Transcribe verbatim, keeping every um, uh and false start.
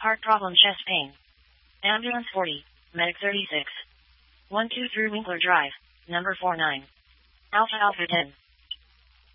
Heart problem, chest pain. Ambulance forty, Medic thirty-six. one two three Winkler Drive, number four nine. Alpha Alpha ten.